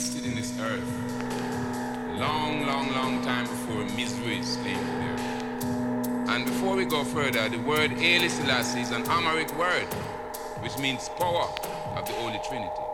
existed in this earth long, long, long time before Mizraelis came here. And before we go further, the word Haile Selassie is an Amharic word, which means power of the Holy Trinity.